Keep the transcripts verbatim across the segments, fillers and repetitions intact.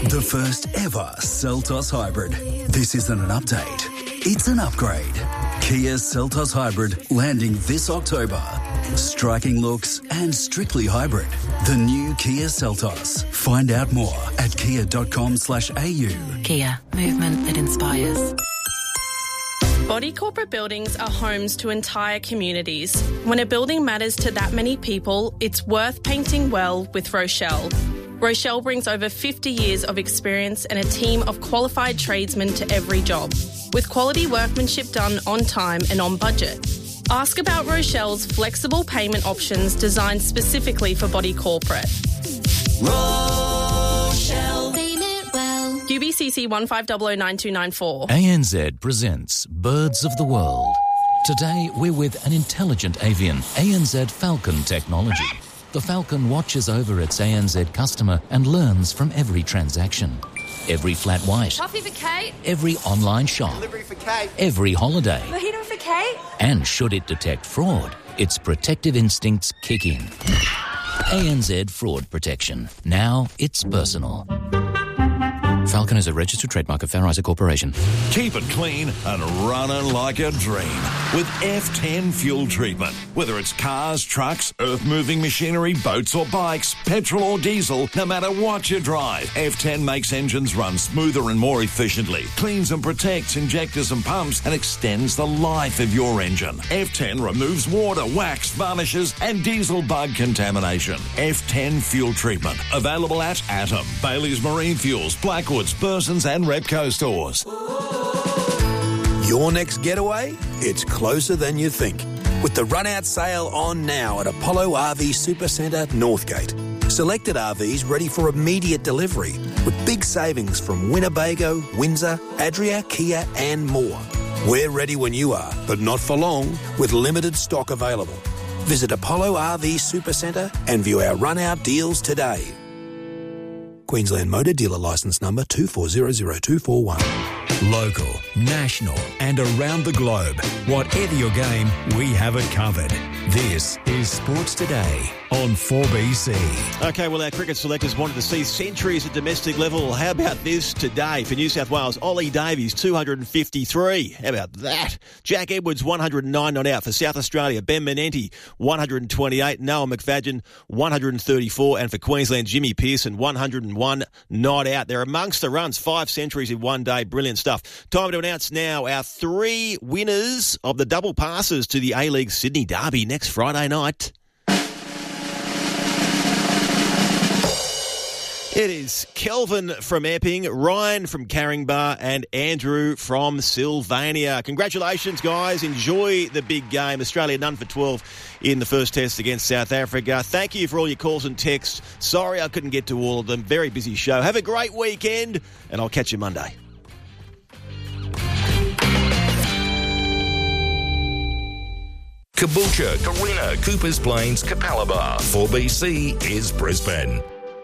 The first ever Seltos Hybrid. This isn't an update, it's an upgrade. Kia Seltos Hybrid landing this October. Striking looks and strictly hybrid. The new Kia Seltos. Find out more at kia.com slash AU. Kia, movement that inspires. Body corporate buildings are homes to entire communities. When a building matters to that many people, it's worth painting well with Rochelle. Rochelle brings over fifty years of experience and a team of qualified tradesmen to every job, with quality workmanship done on time and on budget. Ask about Rochelle's flexible payment options designed specifically for body corporate. Rochelle. Payment well. U B C C one five zero zero nine two nine four. A N Z presents Birds of the World. Today we're with an intelligent avian, A N Z Falcon technology. The Falcon watches over its A N Z customer and learns from every transaction. Every flat white. Coffee for Kate. Every online shop. Delivery for Kate. Every holiday. Mojito for Kate. And should it detect fraud, its protective instincts kick in. A N Z Fraud Protection. Now it's personal. Falcon is a registered trademark of Fairizer Corporation. Keep it clean and running like a dream with F ten fuel treatment. Whether it's cars, trucks, earth-moving machinery, boats or bikes, petrol or diesel, no matter what you drive, F ten makes engines run smoother and more efficiently, cleans and protects injectors and pumps, and extends the life of your engine. F ten removes water, wax, varnishes and diesel bug contamination. F ten fuel treatment. Available at Atom, Bailey's Marine Fuels, Blackwood, Burson's and Repco stores. Your next getaway? It's closer than you think. With the run-out sale on now at Apollo R V Supercentre, Northgate. Selected R Vs ready for immediate delivery with big savings from Winnebago, Windsor, Adria, Kia and more. We're ready when you are, but not for long, with limited stock available. Visit Apollo R V Supercentre and view our run-out deals today. Queensland Motor Dealer Licence Number two four zero zero two four one. Local, national and around the globe. Whatever your game, we have it covered. This is Sports Today on four B C. OK, well, our cricket selectors wanted to see centuries at domestic level. How about this today for New South Wales? Ollie Davies, two hundred fifty-three. How about that? Jack Edwards, one hundred nine not out. For South Australia, Ben Menenti, one hundred twenty-eight. Noah McFadden, one hundred thirty-four. And for Queensland, Jimmy Pearson, one hundred one not out. They're amongst the runs. Five centuries in one day. Brilliant stuff. Time to announce now our three winners of the double passes to the A-League Sydney Derby next Friday night. It is Kelvin from Epping, Ryan from Caringbah and Andrew from Sylvania. Congratulations, guys. Enjoy the big game. Australia none for twelve in the first test against South Africa. Thank you for all your calls and texts. Sorry I couldn't get to all of them. Very busy show. Have a great weekend and I'll catch you Monday. Caboolture, Carina, Coopers Plains, Capalaba. four B C is Brisbane.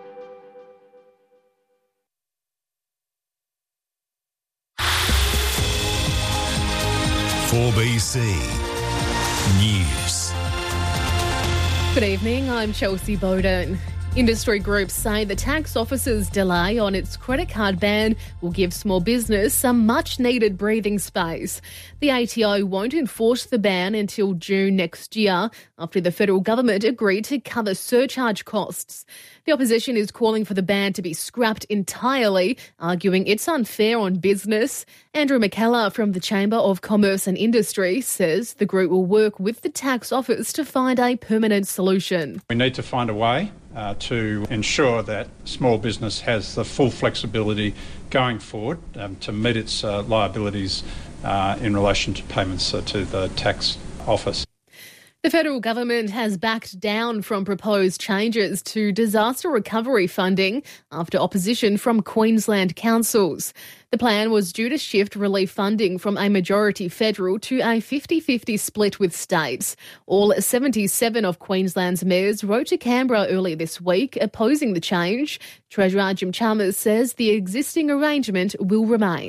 four B C News. Good evening, I'm Chelsea Bowden. Industry groups say the tax office's delay on its credit card ban will give small business some much-needed breathing space. The A T O won't enforce the ban until June next year after the federal government agreed to cover surcharge costs. The opposition is calling for the ban to be scrapped entirely, arguing it's unfair on business. Andrew McKellar from the Chamber of Commerce and Industry says the group will work with the tax office to find a permanent solution. We need to find a way uh, to ensure that small business has the full flexibility going forward um, to meet its uh, liabilities uh, in relation to payments uh, to the tax office. The federal government has backed down from proposed changes to disaster recovery funding after opposition from Queensland councils. The plan was due to shift relief funding from a majority federal to a fifty-fifty split with states. All seventy-seven of Queensland's mayors wrote to Canberra earlier this week opposing the change. Treasurer Jim Chalmers says the existing arrangement will remain.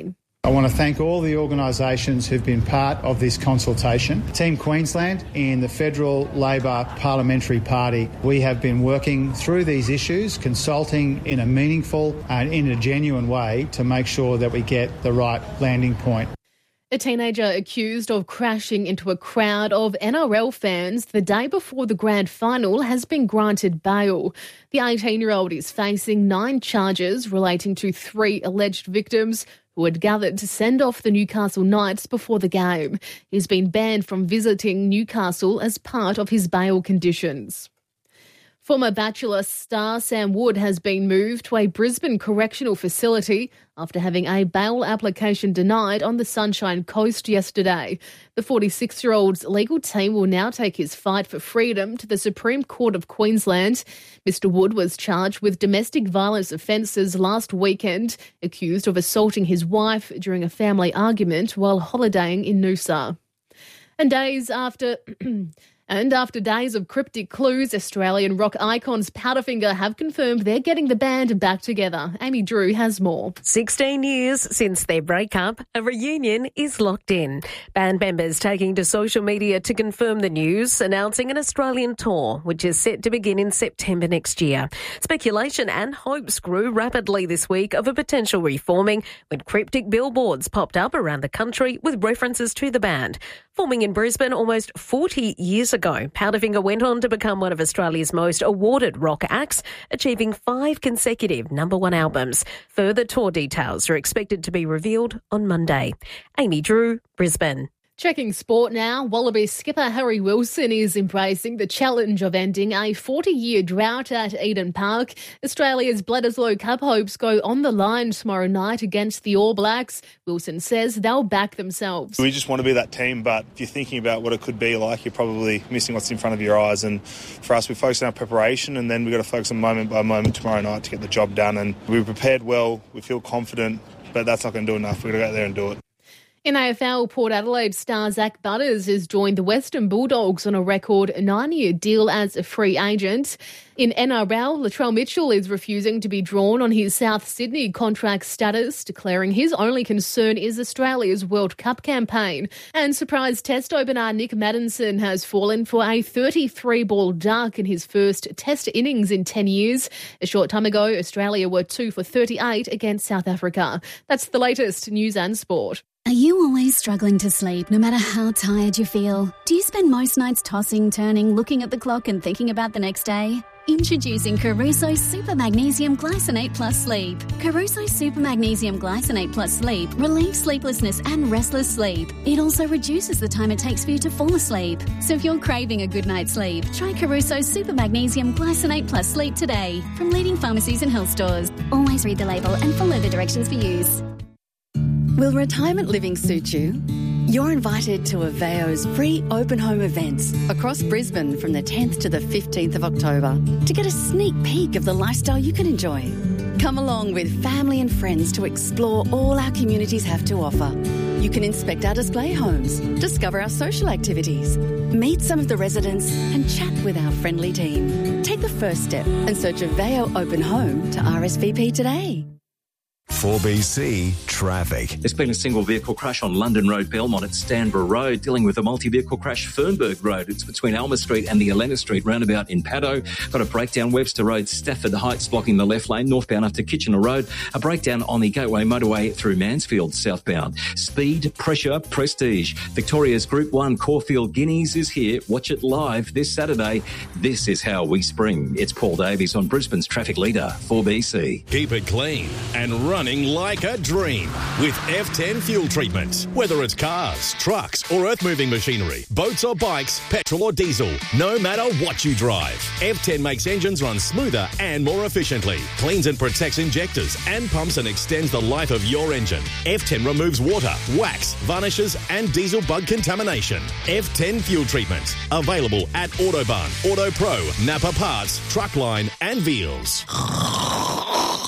I want to thank all the organisations who've been part of this consultation. Team Queensland and the Federal Labor Parliamentary Party, we have been working through these issues, consulting in a meaningful and in a genuine way to make sure that we get the right landing point. A teenager accused of crashing into a crowd of N R L fans the day before the grand final has been granted bail. The eighteen-year-old is facing nine charges relating to three alleged victims who had gathered to send off the Newcastle Knights before the game. He's been banned from visiting Newcastle as part of his bail conditions. Former Bachelor star Sam Wood has been moved to a Brisbane correctional facility after having a bail application denied on the Sunshine Coast yesterday. The forty-six-year-old's legal team will now take his fight for freedom to the Supreme Court of Queensland. Mister Wood was charged with domestic violence offences last weekend, accused of assaulting his wife during a family argument while holidaying in Noosa. And days after... And after days of cryptic clues, Australian rock icons Powderfinger have confirmed they're getting the band back together. Amy Drew has more. sixteen years since their breakup, a reunion is locked in. Band members taking to social media to confirm the news, announcing an Australian tour, which is set to begin in September next year. Speculation and hopes grew rapidly this week of a potential reforming when cryptic billboards popped up around the country with references to the band. Forming in Brisbane almost forty years ago, Powderfinger went on to become one of Australia's most awarded rock acts, achieving five consecutive number one albums. Further tour details are expected to be revealed on Monday. Amy Drew, Brisbane. Checking sport now, Wallaby skipper Harry Wilson is embracing the challenge of ending a forty-year drought at Eden Park. Australia's Bledisloe Cup hopes go on the line tomorrow night against the All Blacks. Wilson says they'll back themselves. We just want to be that team, but if you're thinking about what it could be like, you're probably missing what's in front of your eyes. And for us, we focus on our preparation, and then we've got to focus on moment by moment tomorrow night to get the job done. And we were prepared well, we feel confident, but that's not going to do enough. We've got to go out there and do it. In A F L, Port Adelaide star Zach Butters has joined the Western Bulldogs on a record nine-year deal as a free agent. In N R L, Latrell Mitchell is refusing to be drawn on his South Sydney contract status, declaring his only concern is Australia's World Cup campaign. And surprise Test opener Nick Maddinson has fallen for a thirty-three ball duck in his first Test innings in ten years. A short time ago, Australia were two for thirty-eight against South Africa. That's the latest news and sport. Are you always struggling to sleep, no matter how tired you feel? Do you spend most nights tossing, turning, looking at the clock and thinking about the next day? Introducing Caruso Super Magnesium Glycinate Plus Sleep. Caruso Super Magnesium Glycinate Plus Sleep relieves sleeplessness and restless sleep. It also reduces the time it takes for you to fall asleep. So if you're craving a good night's sleep, try Caruso Super Magnesium Glycinate Plus Sleep today from leading pharmacies and health stores. Always read the label and follow the directions for use. Will retirement living suit you? You're invited to Aveo's free open home events across Brisbane from the tenth to the fifteenth of October to get a sneak peek of the lifestyle you can enjoy. Come along with family and friends to explore all our communities have to offer. You can inspect our display homes, discover our social activities, meet some of the residents and chat with our friendly team. Take the first step and search Aveo Open Home to R S V P today. four B C Traffic. There's been a single vehicle crash on London Road, Belmont at Stanborough Road. Dealing with a multi-vehicle crash, Fernberg Road. It's between Alma Street and the Elena Street roundabout in Paddo. Got a breakdown, Webster Road, Stafford Heights blocking the left lane, northbound up to Kitchener Road. A breakdown on the Gateway Motorway through Mansfield, southbound. Speed, pressure, prestige. Victoria's Group one Caulfield Guineas is here. Watch it live this Saturday. This is how we spring. It's Paul Davies on Brisbane's traffic leader, four B C. Keep it clean and running like a dream with F ten fuel treatment. Whether it's cars, trucks or earth-moving machinery, boats or bikes, petrol or diesel, no matter what you drive, F ten makes engines run smoother and more efficiently, cleans and protects injectors and pumps and extends the life of your engine. F ten removes water, wax, varnishes and diesel bug contamination. F ten fuel treatment. Available at Autobahn, Auto Pro, Napa Parts, Truckline and Veals.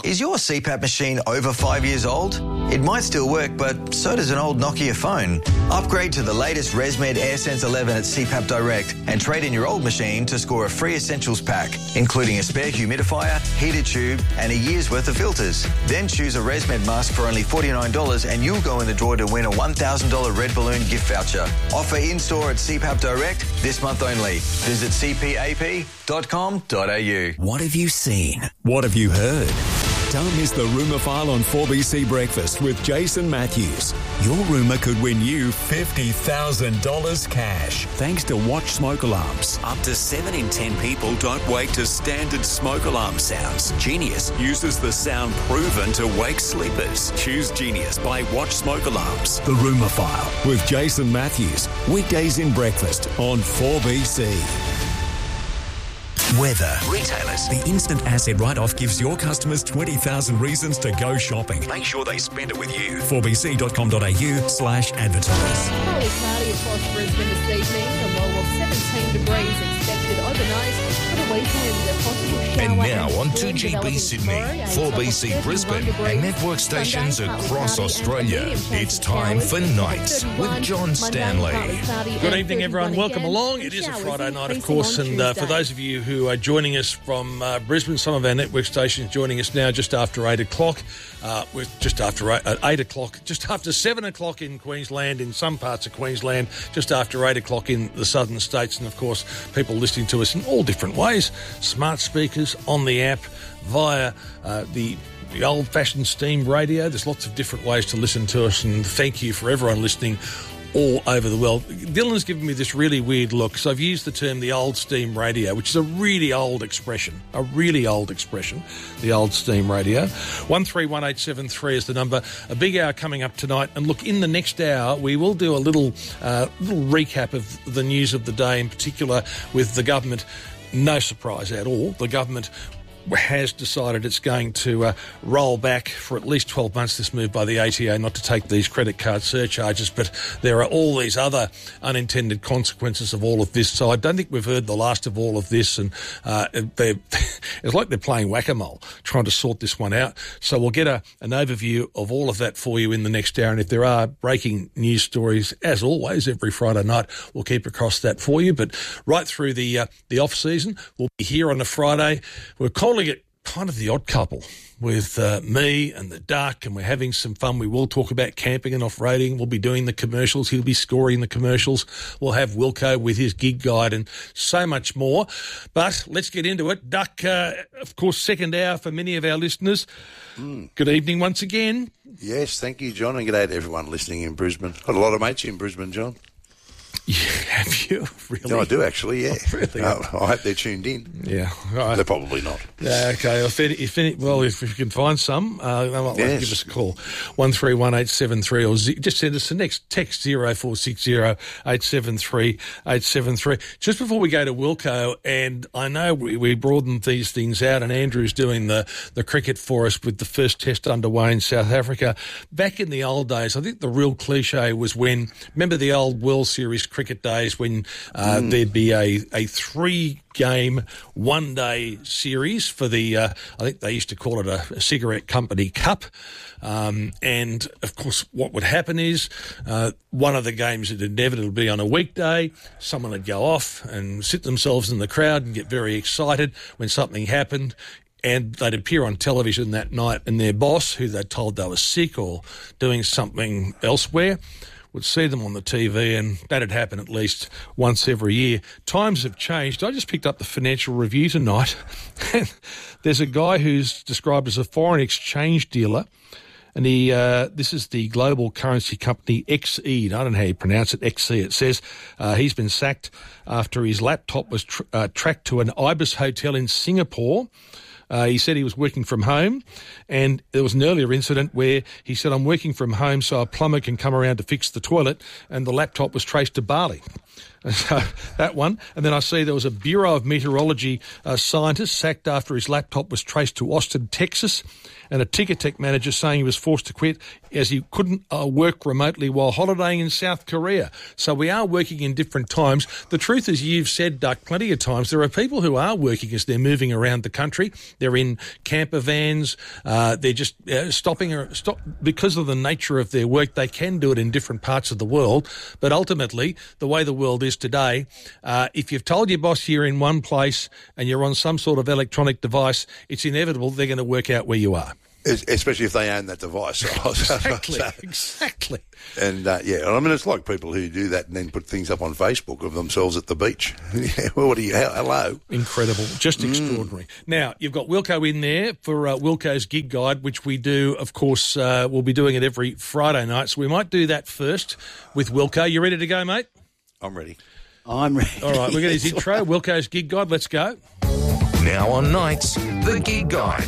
Is your C PAP machine over five years old? It might still work, but so does an old Nokia phone. Upgrade to the latest ResMed AirSense eleven at C PAP Direct and trade in your old machine to score a free essentials pack, including a spare humidifier, heated tube and a year's worth of filters. Then choose a ResMed mask for only forty-nine dollars and you'll go in the draw to win a one thousand dollars Red Balloon gift voucher. Offer in-store at C PAP Direct this month only. Visit c p a p dot com dot a u. What have you seen? What have you heard? Don't miss the Rumour File on four B C Breakfast with Jason Matthews. Your rumour could win you fifty thousand dollars cash thanks to Watch Smoke Alarms. Up to seven in ten people don't wake to standard smoke alarm sounds. Genius uses the sound proven to wake sleepers. Choose Genius by Watch Smoke Alarms. The Rumour File with Jason Matthews. Weekdays in breakfast on four B C. Weather. Retailers. The instant asset write-off gives your customers twenty thousand reasons to go shopping. Make sure they spend it with you. four b c dot com dot a u slash advertise. Partly cloudy across Brisbane this evening. A low of seventeen degrees expected overnight. For the weekend, a possible shower. And now on two G B Sydney, four B C Brisbane and network stations across Australia. It's time for Nights with John Stanley. Good evening, everyone. Welcome along. It is a Friday night, of course, and uh, for those of you who are joining us from uh, Brisbane, some of our network stations joining us now just after eight o'clock. Uh, we're just after eight, uh, eight o'clock, just after seven o'clock in Queensland, in some parts of Queensland, just after eight o'clock in the southern states, and of course, people listening to us in all different ways. Smart speakers, on the app, via uh, the the old-fashioned steam radio. There's lots of different ways to listen to us, and thank you for everyone listening all over the world. Dylan's given me this really weird look, so I've used the term the old steam radio, which is a really old expression, a really old expression, the old steam radio. one three one eight seven three is the number. A big hour coming up tonight, and look, in the next hour we will do a little, uh, little recap of the news of the day, in particular with the government. No surprise at all, the government has decided it's going to uh, roll back for at least twelve months this move by the A T O not to take these credit card surcharges, but there are all these other unintended consequences of all of this, so I don't think we've heard the last of all of this, and uh, it's like they're playing whack-a-mole trying to sort this one out. So we'll get a, an overview of all of that for you in the next hour, and if there are breaking news stories, as always, every Friday night, we'll keep across that for you. But right through the, uh, the off-season, we'll be here on a Friday. We're calling it kind of the odd couple with uh, me and the Duck, and we're having some fun. We will talk about camping and off-roading. We'll be doing the commercials. He'll be scoring the commercials. We'll have Wilco with his gig guide and so much more. But let's get into it. Duck, uh, of course, second hour for many of our listeners. Mm. Good evening once again. Yes, thank you, John, and good day to everyone listening in Brisbane. Got a lot of mates in Brisbane, John. Yeah, have you? Really? No, I do actually, yeah. Really? Uh, I hope they're tuned in. Yeah. Right. They're probably not. Yeah, okay. If any, if any, well, if you can find some, uh, they might yes. give us a call. one three one eight seven three or z- just send us the next text zero four six zero eight seven three eight seven three. Just before we go to Wilco, and I know we, we broadened these things out, and Andrew's doing the, the cricket for us with the first test underway in South Africa. Back in the old days, I think the real cliche was when, remember the old World Series cricket days when uh, mm. there'd be a, a three-game, one-day series for the, uh, I think they used to call it a, a cigarette company cup. Um, and, of course, what would happen is uh, one of the games would inevitably be on a weekday. Someone would go off and sit themselves in the crowd and get very excited when something happened. And they'd appear on television that night, and their boss, who they'd told they were sick or doing something elsewhere, would see them on the T V, and that had happened at least once every year. Times have changed. I just picked up the Financial Review tonight, and there's a guy who's described as a foreign exchange dealer, and he uh, this is the global currency company X E. I don't know how you pronounce it, X E. It says uh, he's been sacked after his laptop was tr- uh, tracked to an Ibis hotel in Singapore. Uh, he said he was working from home, and there was an earlier incident where he said, I'm working from home so a plumber can come around to fix the toilet, and the laptop was traced to Bali. So that one. And then I see there was a Bureau of Meteorology uh, scientist sacked after his laptop was traced to Austin, Texas, and a Ticketek manager saying he was forced to quit as he couldn't uh, work remotely while holidaying in South Korea. So we are working in different times. The truth is, you've said, Duck, plenty of times, there are people who are working as they're moving around the country. They're in camper vans. Uh, they're just uh, stopping or stop because of the nature of their work. They can do it in different parts of the world. But ultimately, the way the world is today, uh, if you've told your boss you're in one place and you're on some sort of electronic device, it's inevitable they're going to work out where you are. Especially if they own that device. Exactly, so, exactly. And, uh, yeah, I mean, it's like people who do that and then put things up on Facebook of themselves at the beach. Yeah, well, what are you, hello? Incredible, just mm. extraordinary. Now, you've got Wilco in there for uh, Wilco's Gig Guide, which we do, of course, uh, we'll be doing it every Friday night. So we might do that first with Wilco. You ready to go, mate? I'm ready. I'm ready. All right, we've got his intro, Wilco's Gig Guide. Let's go. Now on Nights, the Gig Guide.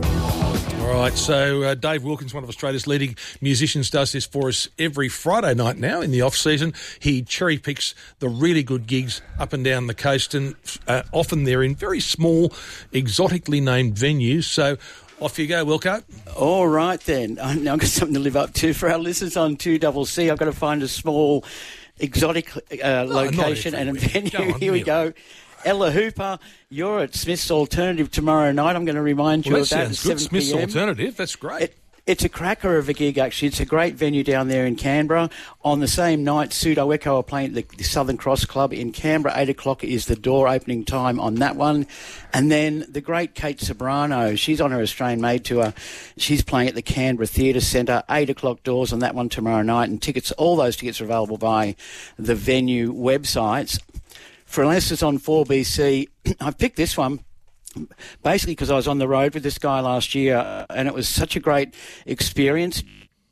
All right, so uh, Dave Wilkins, one of Australia's leading musicians, does this for us every Friday night now in the off-season. He cherry-picks the really good gigs up and down the coast, and uh, often they're in very small, exotically named venues. So off you go, Wilco. All right, then. I've got something to live up to. For our listeners on two C C, I've got to find a small, exotic uh, no, location and a venue. On, Here we go. Ella Hooper, you're at Smith's Alternative tomorrow night. I'm going to remind you well, of that. Sounds good. Smith's Alternative, that's great. It, it's a cracker of a gig, actually. It's a great venue down there in Canberra. On the same night, Pseudo Echo are playing at the, the Southern Cross Club in Canberra. Eight o'clock is the door opening time on that one. And then the great Kate Sobrano, she's on her Australian Made tour. She's playing at the Canberra Theatre Centre. Eight o'clock doors on that one tomorrow night. And tickets, all those tickets are available by the venue websites. For listeners on four B C, I've picked this one basically because I was on the road with this guy last year and it was such a great experience.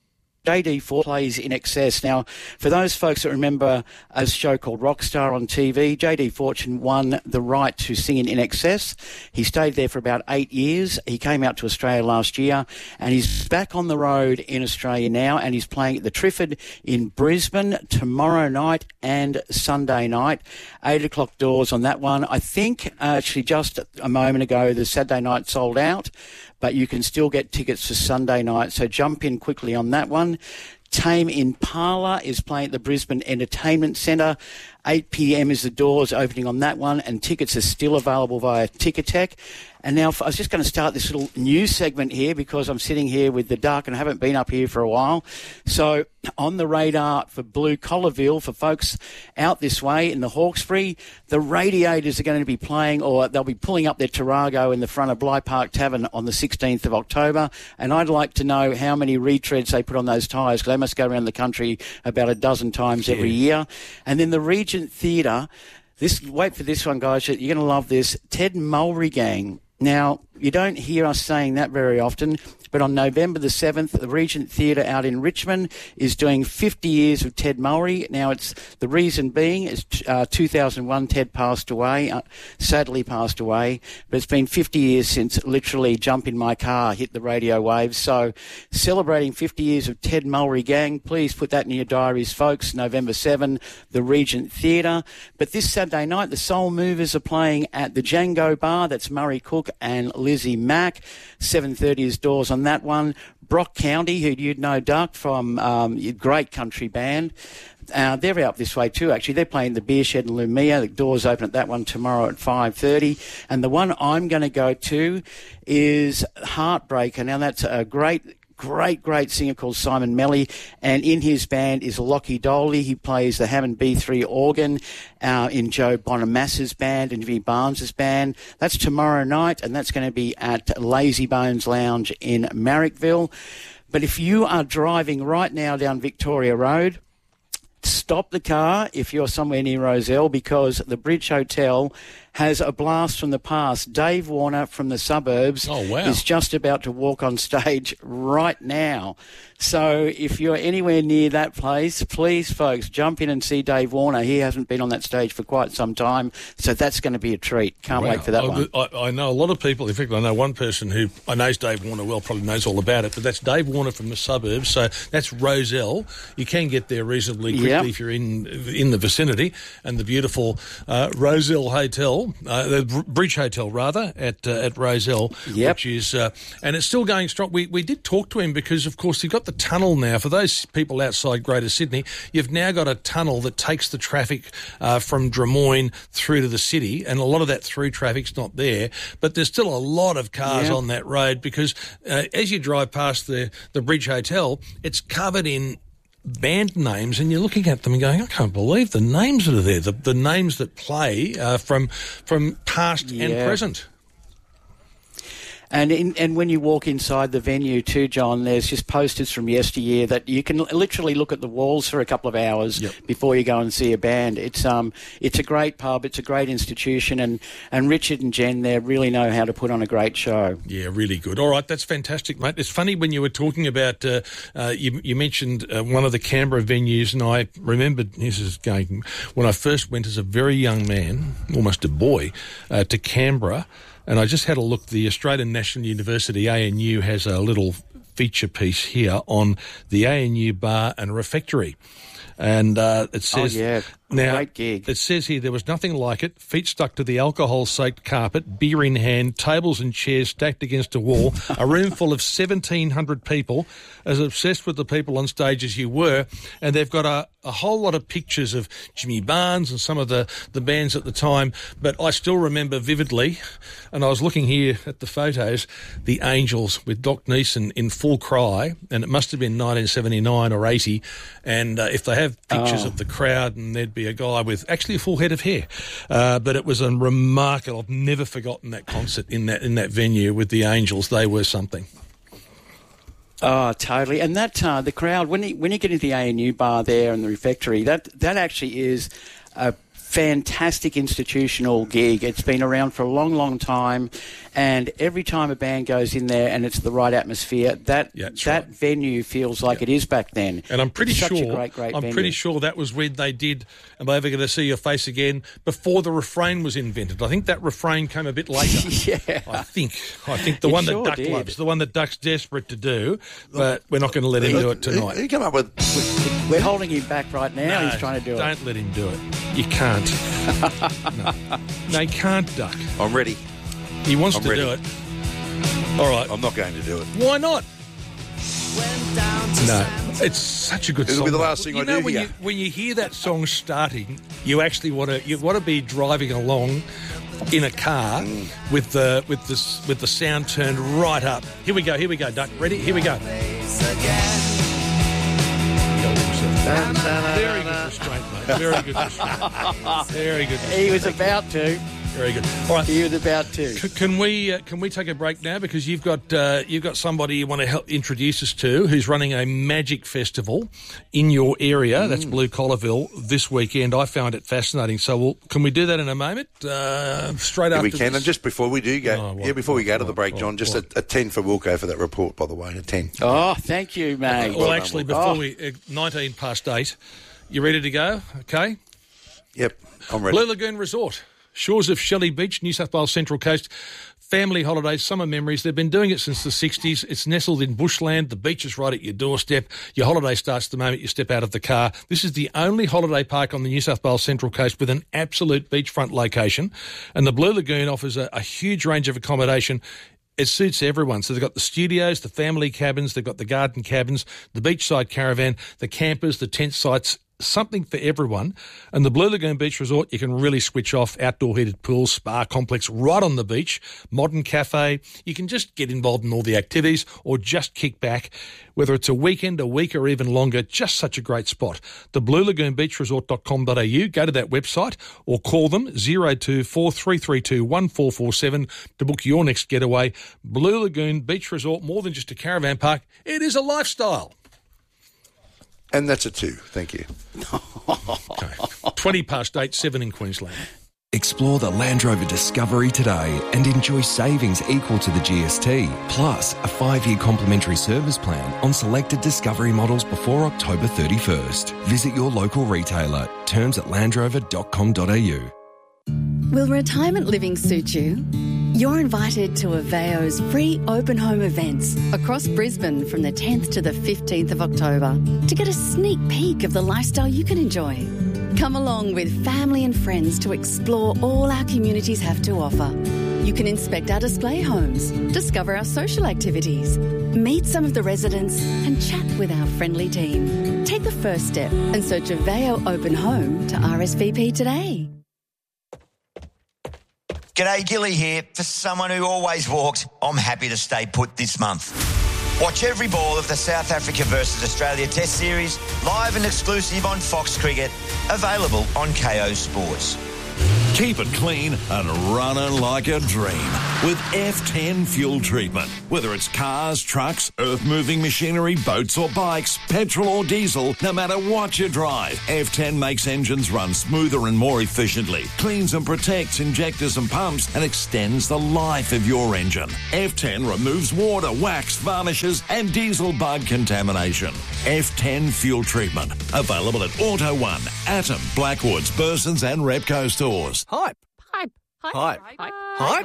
J D Fortune plays In Excess. Now, for those folks that remember a show called Rockstar on T V, J D Fortune won the right to sing in In Excess. He stayed there for about eight years. He came out to Australia last year, and he's back on the road in Australia now, and he's playing at the Triffid in Brisbane tomorrow night and Sunday night. Eight o'clock doors on that one. I think, uh, actually, just a moment ago, the Saturday night sold out, but you can still get tickets for Sunday night, so jump in quickly on that one. Tame Impala is playing at the Brisbane Entertainment Centre. eight p.m. is the doors opening on that one, and tickets are still available via Ticketek. And now I was just going to start this little news segment here because I'm sitting here with the Duck and I haven't been up here for a while. So on the radar for Blue Collarville, for folks out this way in the Hawkesbury, the Radiators are going to be playing, or they'll be pulling up their Tarago in the front of Bligh Park Tavern on the sixteenth of October. And I'd like to know how many retreads they put on those tyres, because they must go around the country about a dozen times yeah. every year. And then the Regent Theatre, this wait for this one, guys, you're going to love this, Ted Mulry Gang. Now, you don't hear us saying that very often, but on November the seventh, the Regent Theatre out in Richmond is doing fifty years of Ted Mulry. Now, it's the reason being is uh, two thousand one, Ted passed away, uh, sadly passed away, but it's been fifty years since literally Jump in My Car hit the radio waves. So, celebrating fifty years of Ted Mulry Gang, please put that in your diaries, folks. November seventh, the Regent Theatre. But this Saturday night, the Soul Movers are playing at the Django Bar. That's Murray Cook and Lizzie Mack. seven thirty is doors on that one. Brock County, who you'd know, Duck, from um, a great country band. Uh, they're out this way too, actually. They're playing the Beer Shed in Lumia. The doors open at that one tomorrow at five thirty. And the one I'm going to go to is Heartbreaker. Now, that's a great... Great, great singer called Simon Melly, and in his band is Lockie Doley. He plays the Hammond B three organ uh, in Joe Bonamassa's band and Jimmy Barnes's band. That's tomorrow night, and that's going to be at Lazy Bones Lounge in Marrickville. But if you are driving right now down Victoria Road, stop the car if you're somewhere near Rozelle, because the Bridge Hotel has a blast from the past. Dave Warner from the Suburbs oh, wow. is just about to walk on stage right now. So if you're anywhere near that place, please, folks, jump in and see Dave Warner. He hasn't been on that stage for quite some time, so that's going to be a treat. Can't wow. wait for that I, one. I, I know a lot of people. In fact, I know one person who I knows Dave Warner well, probably knows all about it, but that's Dave Warner from the Suburbs. So that's Rozelle. You can get there reasonably quickly yep. if you're in in the vicinity. And the beautiful uh, Rozelle Hotel, uh, the Bridge Hotel rather, at uh, at Rozelle, yep. which is uh, and it's still going strong. We we did talk to him because, of course, you've got the tunnel now. For those people outside Greater Sydney, you've now got a tunnel that takes the traffic uh, from Drummoyne through to the city, and a lot of that through traffic's not there. But there's still a lot of cars yep. on that road because uh, as you drive past the the Bridge Hotel, it's covered in band names, and you're looking at them and going, I can't believe the names that are there, the, the names that play uh, from from past yeah. and present. And in, and when you walk inside the venue too, John, there's just posters from yesteryear that you can literally look at the walls for a couple of hours yep. before you go and see a band. It's um it's a great pub, it's a great institution, and, and Richard and Jen there really know how to put on a great show. Yeah, really good. All right, that's fantastic, mate. It's funny when you were talking about, uh, uh, you, you mentioned uh, one of the Canberra venues, and I remembered, this is going, when I first went as a very young man, almost a boy, uh, to Canberra. And I just had a look. The Australian National University, A N U, has a little feature piece here on the A N U bar and refectory. And uh, it says... Oh, yeah. Now, great gig. It says here there was nothing like it. Feet stuck to the alcohol-soaked carpet, beer in hand, tables and chairs stacked against a wall, a room full of seventeen hundred people, as obsessed with the people on stage as you were. And they've got a, a whole lot of pictures of Jimmy Barnes and some of the, the bands at the time. But I still remember vividly, and I was looking here at the photos, the Angels with Doc Neeson in full cry, and it must have been nineteen seventy-nine or eighty. And uh, if they have pictures oh. of the crowd, and there'd be a guy with actually a full head of hair. Uh, but it was a remarkable, I've never forgotten that concert in that in that venue with the Angels. They were something. Oh, totally. And that, uh, the crowd, when you, when you get into the A N U bar there and the refectory, that, that actually is a fantastic institutional gig. It's been around for a long, long time, and every time a band goes in there and it's the right atmosphere, that yeah, that right. venue feels like yeah. it is back then. And I'm pretty it's sure, such a great, great I'm venue. pretty sure that was when they did "Am I Ever Going to See Your Face Again" before the refrain was invented. I think that refrain came a bit later. yeah, I think. I think the it one sure that Duck did. loves, the one that Duck's desperate to do, but we're not going to let him do it tonight. He, he come up with. We're holding him back right now. No, He's trying to do don't it. Don't let him do it. You can't. no. no, you can't, Duck. I'm ready. He wants I'm to ready. do it. All right. I'm not going to do it. Why not? No, it's such a good It'll song. be the last thing you I know, do when here. you when you hear that song starting, you actually want to you want to be driving along in a car mm. with the with the with the sound turned right up. Here we go. Here we go. Duck. Ready? Here we go. Very good restraint, mate. Very good restraint. Very good restraint. He was about to. Very good. All right, he was about to. C- can we uh, can we take a break now, because you've got uh, you've got somebody you want to help introduce us to who's running a magic festival in your area. Mm. That's Blue Collarville this weekend. I found it fascinating. So, we'll, can we do that in a moment? Uh, straight yeah, after we can. this? And just before we do go, oh, what, yeah, before we go what, to the break, what, John, just what? a, a ten for Wilco for that report, by the way, a ten. Oh, thank you, mate. Well, well actually, done, before oh. we uh, nineteen past eight, you ready to go? Okay. Yep, I'm ready. Blue Lagoon Resort. Shores of Shelley Beach, New South Wales Central Coast. Family holidays, summer memories. They've been doing it since the sixties. It's nestled in bushland. The beach is right at your doorstep. Your holiday starts the moment you step out of the car. This is the only holiday park on the New South Wales Central Coast with an absolute beachfront location. And the Blue Lagoon offers a, a huge range of accommodation. It suits everyone. So they've got the studios, the family cabins, they've got the garden cabins, the beachside caravan, the campers, the tent sites, something for everyone. And the Blue Lagoon Beach Resort, you can really switch off. Outdoor heated pools, spa complex right on the beach, modern cafe. You can just get involved in all the activities or just kick back. Whether it's a weekend, a week or even longer, just such a great spot. The blue lagoon beach resort dot com dot a u. Go to that website or call them zero two four three three two one four four seven to book your next getaway. Blue Lagoon Beach Resort, more than just a caravan park, it is a lifestyle. And that's a two. Thank you. Okay. twenty past eight, seven in Queensland. Explore the Land Rover Discovery today and enjoy savings equal to the G S T, plus a five-year complimentary service plan on selected Discovery models before October thirty-first. Visit your local retailer. Terms at land rover dot com dot a u. Will retirement living suit you? You're invited to Aveo's free open home events across Brisbane from the tenth to the fifteenth of October to get a sneak peek of the lifestyle you can enjoy. Come along with family and friends to explore all our communities have to offer. You can inspect our display homes, discover our social activities, meet some of the residents and chat with our friendly team. Take the first step and search Aveo Open Home to R S V P today. G'day, Gilly here. For someone who always walks, I'm happy to stay put this month. Watch every ball of the South Africa versus Australia Test Series live and exclusive on Fox Cricket, available on K O Sports. Keep it clean and running like a dream with F ten Fuel Treatment. Whether it's cars, trucks, earth-moving machinery, boats or bikes, petrol or diesel, no matter what you drive, F ten makes engines run smoother and more efficiently, cleans and protects injectors and pumps, and extends the life of your engine. F ten removes water, wax, varnishes and diesel bug contamination. F ten Fuel Treatment. Available at Auto One, Atom, Blackwoods, Burson's and Repco stores. Hype. Hype. Hype. Hype. Hype.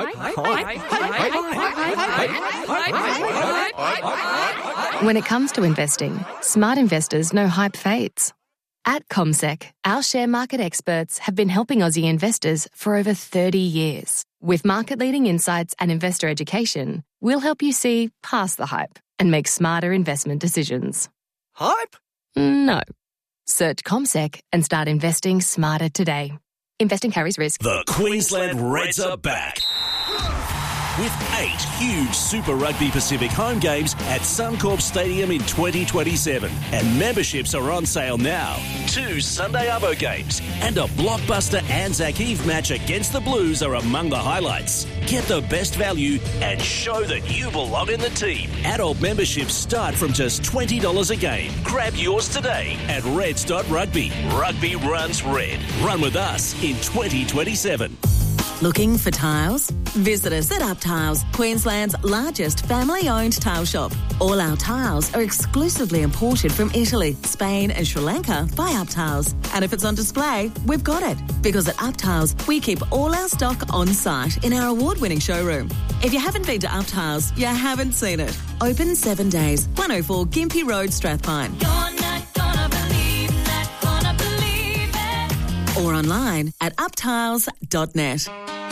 Hype. When it comes to investing, smart investors know hype fades. At CommSec, our share market experts have been helping Aussie investors for over thirty years. With market-leading insights and investor education, we'll help you see past the hype and make smarter investment decisions. Hype? No. Search CommSec and start investing smarter today. Investing carries risk. The Queensland Reds are back with eight huge Super Rugby Pacific home games at Suncorp Stadium in twenty twenty-seven. And memberships are on sale now. Two Sunday Arvo games and a blockbuster Anzac Eve match against the Blues are among the highlights. Get the best value and show that you belong in the team. Adult memberships start from just twenty dollars a game. Grab yours today at reds dot rugby. Rugby runs red. Run with us in twenty twenty-seven. Looking for tiles? Visit us at Up Tiles, Queensland's largest family-owned tile shop. All our tiles are exclusively imported from Italy, Spain and Sri Lanka by Up Tiles. And if it's on display, we've got it. Because at Up Tiles, we keep all our stock on site in our award-winning showroom. If you haven't been to Up Tiles, you haven't seen it. Open seven days, one oh four Gympie Road, Strathpine. You're not gonna believe, not gonna believe it. Or online at up tiles dot net.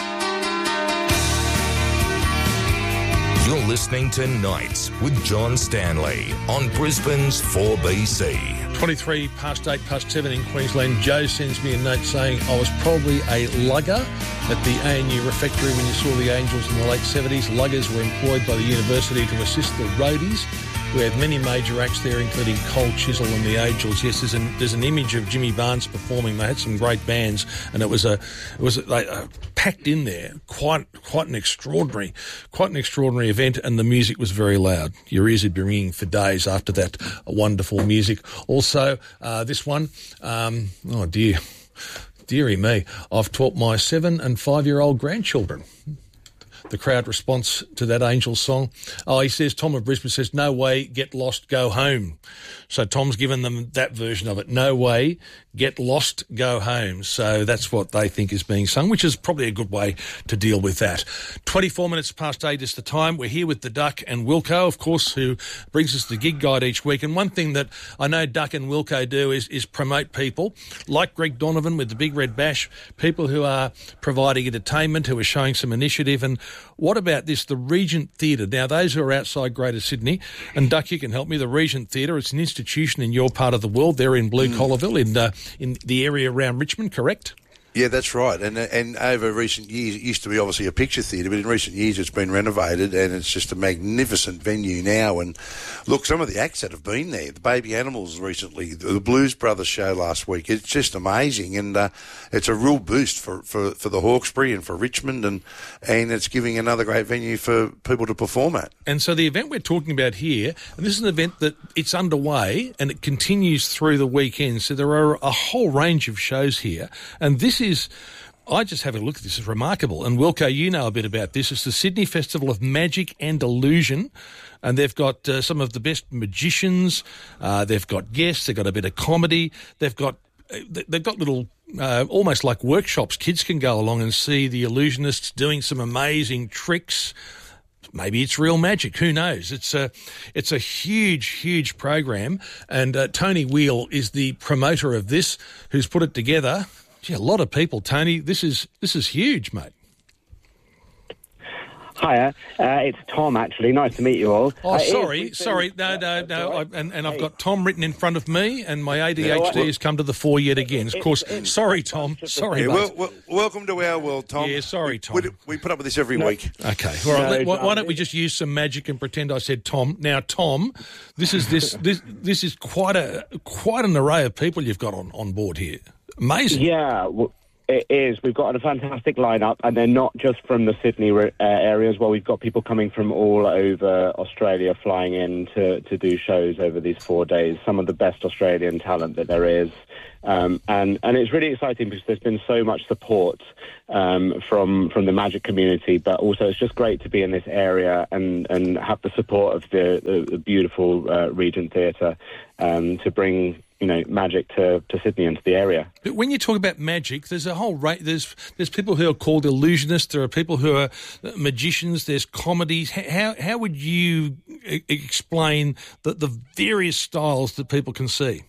You're listening to Nights with John Stanley on Brisbane's four B C. twenty-three past eight past seven in Queensland. Joe sends me a note saying I was probably a lugger at the A N U refectory when you saw the Angels in the late seventies. Luggers were employed by the university to assist the roadies. We had many major acts there, including Cold Chisel and the Angels. Yes, there's an, there's an image of Jimmy Barnes performing. They had some great bands, and it was a it was a, like, uh, packed in there. Quite quite an extraordinary, quite an extraordinary event, and the music was very loud. Your ears would be ringing for days after that wonderful music. Also, uh, this one, um, oh dear, dearie me, I've taught my seven and five year old grandchildren. The crowd response to that Angels song. Oh, he says, Tom of Brisbane says, no way, get lost, go home. So Tom's given them that version of it. No way, get lost, go home. So that's what they think is being sung, which is probably a good way to deal with that. twenty-four minutes past eight is the time. We're here with the Duck and Wilco, of course, who brings us the gig guide each week. And one thing that I know Duck and Wilco do is, is promote people like Greg Donovan with the Big Red Bash, people who are providing entertainment, who are showing some initiative. And what about this, the Regent Theatre? Now, those who are outside Greater Sydney, and Duck, you can help me, the Regent Theatre, it's an institution in your part of the world. They're in Blue mm. Collarville, in, uh, in the area around Richmond, correct? Yeah, that's right. And and over recent years, it used to be obviously a picture theatre, but in recent years it's been renovated and it's just a magnificent venue now. And look, some of the acts that have been there, the Baby Animals recently, the Blues Brothers show last week, it's just amazing. And uh, it's a real boost for, for, for the Hawkesbury and for Richmond, and, and it's giving another great venue for people to perform at. And so the event we're talking about here, and this is an event that it's underway and it continues through the weekend. So there are a whole range of shows here. And this is I just have a look at this. It's remarkable. And Wilco, you know a bit about this. It's the Sydney Festival of Magic and Illusion. And they've got uh, some of the best magicians. Uh, they've got guests. They've got a bit of comedy. They've got they've got little, uh, almost like workshops. Kids can go along and see the illusionists doing some amazing tricks. Maybe it's real magic. Who knows? It's a, it's a huge, huge program. And uh, Tony Wheel is the promoter of this, who's put it together. Gee, a lot of people, Tony. This is this is huge, mate. Hiya, uh, it's Tom, actually. Nice to meet you all. Oh, uh, sorry, sorry. No, no, no. I, and, and I've got Tom written in front of me, and my A D H D has come to the fore yet again. Of course, sorry, Tom. Sorry, Yeah, mate. well, well, welcome to our world, Tom. Yeah, sorry, Tom. We, we put up with this every No. week. Okay. All right. let- why, why don't we just use some magic and pretend I said Tom? Now, Tom, this is this this this is quite a quite an array of people you've got on, on board here. Amazing. Yeah, well, it is. We've got a fantastic lineup, and they're not just from the Sydney uh, area as well. We've got people coming from all over Australia flying in to, to do shows over these four days. Some of the best Australian talent that there is. Um, and, and it's really exciting because there's been so much support um, from from the magic community, but also it's just great to be in this area and, and have the support of the, the, the beautiful uh, Regent Theatre um, to bring, you know, magic to, to Sydney and to the area. But when you talk about magic, there's a whole rate. There's there's people who are called illusionists. There are people who are magicians. There's comedies. How how would you e- explain the the various styles that people can see?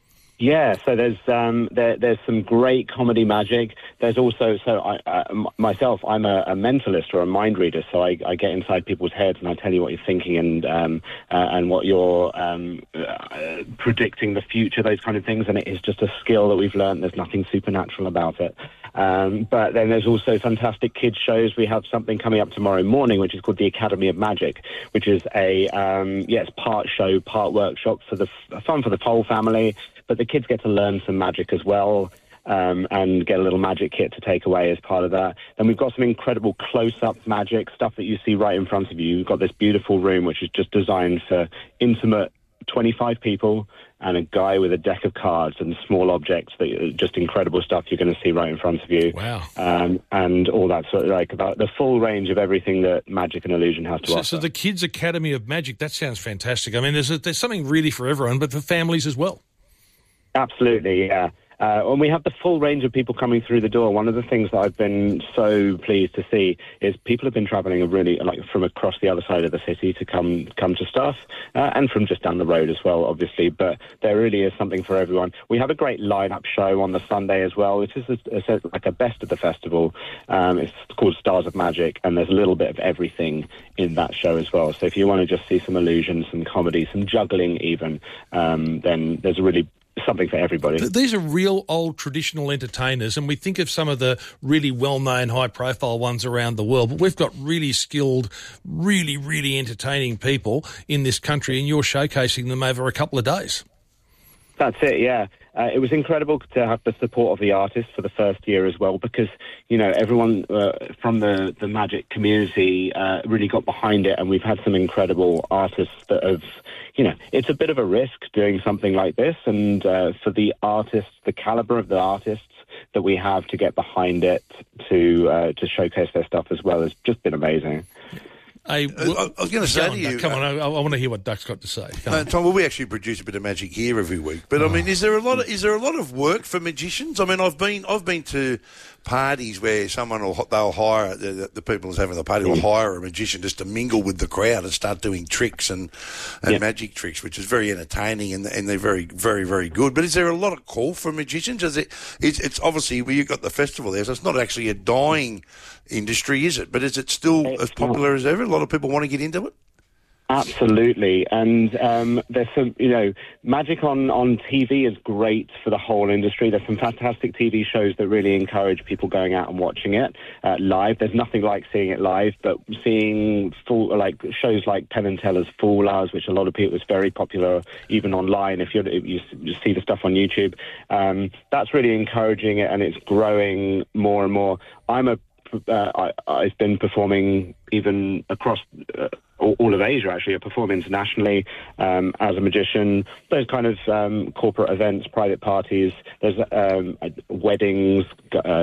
Yeah, so there's um, there, there's some great comedy magic. There's also, so I, uh, m- myself, I'm a, a mentalist or a mind reader, so I, I get inside people's heads and I tell you what you're thinking and um, uh, and what you're um, uh, predicting the future, those kind of things. And it is just a skill that we've learned. There's nothing supernatural about it. Um, but then there's also fantastic kids shows. We have something coming up tomorrow morning, which is called the Academy of Magic, which is a um, yes, part show, part workshop for the f- fun for the whole family. But the kids get to learn some magic as well um, and get a little magic kit to take away as part of that. Then we've got some incredible close-up magic, stuff that you see right in front of you. We've got this beautiful room which is just designed for intimate twenty-five people and a guy with a deck of cards and small objects, that are just incredible stuff you're going to see right in front of you. Wow. Um, and all that sort of, like, about the full range of everything that magic and illusion has to So, offer. so the Kids Academy of Magic, that sounds fantastic. I mean, there's a, there's something really for everyone, but for families as well. Absolutely, yeah. Uh, and we have the full range of people coming through the door. One of the things that I've been so pleased to see is people have been travelling a really like from across the other side of the city to come come to stuff, uh, and from just down the road as well, obviously. But there really is something for everyone. We have a great lineup show on the Sunday as well, which is a, a, like a best of the festival. Um, it's called Stars of Magic, and there's a little bit of everything in that show as well. So if you want to just see some illusions, some comedy, some juggling even, um, then there's a really something for everybody. Th- These are real old traditional entertainers, and we think of some of the really well-known, high-profile ones around the world, but we've got really skilled, really, really entertaining people in this country, and you're showcasing them over a couple of days. That's it, yeah. Uh, it was incredible to have the support of the artists for the first year as well, because, you know, everyone uh, from the, the magic community uh, really got behind it, and we've had some incredible artists that have, you know, it's a bit of a risk doing something like this, and uh, for the artists, the caliber of the artists that we have to get behind it to uh, to showcase their stuff as well has just been amazing. Hey, well, I, I was going to say on, to you, Duck, come uh, on, I, I want to hear what Duck's got to say. Come Uh, on. Tom, well, we actually produce a bit of magic here every week. But Oh. I mean, is there a lot? Of, is there a lot of work for magicians? I mean, I've been I've been to parties where someone will they'll hire the, the, the people who's having the party will hire a magician just to mingle with the crowd and start doing tricks and, and Yeah. magic tricks, which is very entertaining and and they're very very very good. But is there a lot of call for magicians? Is it? It's, it's obviously well, you've got the festival there, so it's not actually a dying industry, is it? But is it still as popular as ever? A lot of people want to get into it. Absolutely, and um, there's some, you know, magic on, on T V is great for the whole industry. There's some fantastic T V shows that really encourage people going out and watching it uh, live. There's nothing like seeing it live, but seeing full, like shows like Penn and Teller's Fool Hours, which a lot of people is very popular even online. If, you're, if you you see the stuff on YouTube, um, that's really encouraging it, and it's growing more and more. I'm a Uh, I, I've been performing even across uh, all, all of Asia, actually. I perform internationally um, as a magician. Those kind of um, corporate events, private parties, there's um, weddings, uh,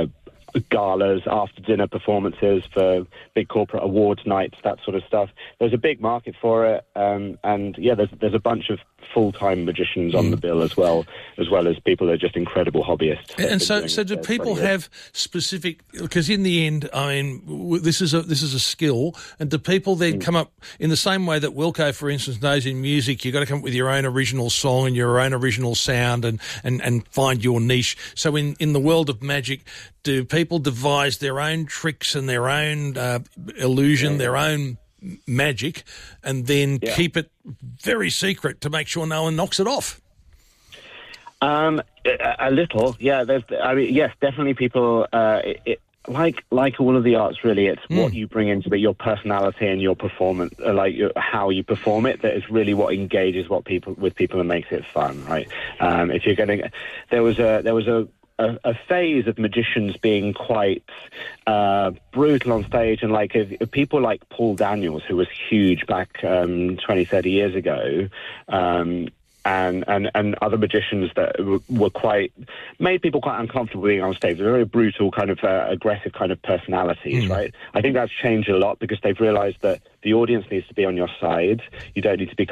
galas, after-dinner performances for big corporate awards nights, that sort of stuff. There's a big market for it, um, and yeah, there's there's a bunch of full-time magicians on the bill as well, as well as people that are just incredible hobbyists. And so, so do people have specific? Because in the end, I mean, w- this is a this is a skill, and do people then mm. come up in the same way that Wilco, for instance, knows in music? You've got to come up with your own original song and your own original sound, and and, and find your niche. So, in, in the world of magic, do people devise their own tricks and their own uh, illusion, yeah. their own magic, and then yeah. keep it very secret to make sure no one knocks it off? Um, a, a little, yeah. There's, I mean, yes, definitely. People, uh, it, it, like like all of the arts, really, it's mm. what you bring into it, your personality and your performance, uh, like your, how you perform it. That is really what engages what people with people and makes it fun, right? Um, if you're going to, there was a there was a. A, a phase of magicians being quite uh, brutal on stage, and like if, if people like Paul Daniels, who was huge back um, twenty, thirty years ago, um, and, and, and other magicians that w- were quite, made people quite uncomfortable being on stage. They're very brutal, kind of uh, aggressive kind of personalities, mm. right? I think that's changed a lot because they've realised that the audience needs to be on your side. You don't need to be